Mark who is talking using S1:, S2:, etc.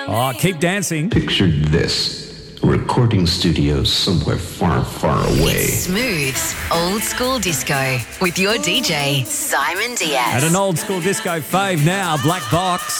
S1: Oh, keep dancing.
S2: Picture this. Recording studios somewhere far, far away.
S3: Smooth's Old School Disco with your DJ, Simon Diaz.
S1: At an old school disco fave now, Black Box.